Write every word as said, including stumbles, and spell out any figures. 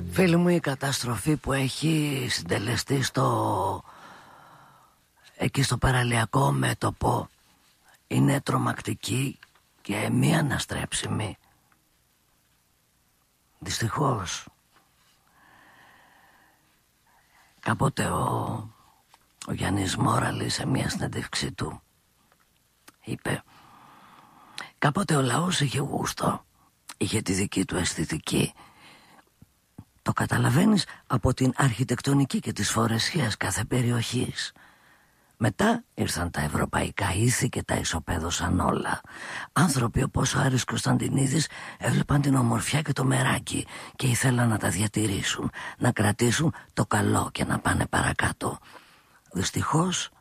Φίλοι μου, η καταστροφή που έχει συντελεστεί στο... εκεί στο παραλιακό μέτωπο είναι τρομακτική και μη αναστρέψιμη. Δυστυχώς. Κάποτε ο, ο Γιάννης Μόραλης σε μια συνέντευξή του είπε: κάποτε ο λαός είχε γούστο, είχε τη δική του αισθητική. Το καταλαβαίνεις από την αρχιτεκτονική και τις φορεσιές κάθε περιοχής. Μετά ήρθαν τα ευρωπαϊκά ήθη και τα ισοπαίδωσαν όλα. Άνθρωποι όπως ο Άρης Κωνσταντινίδης έβλεπαν την ομορφιά και το μεράκι και ήθελαν να τα διατηρήσουν, να κρατήσουν το καλό και να πάνε παρακάτω. Δυστυχώς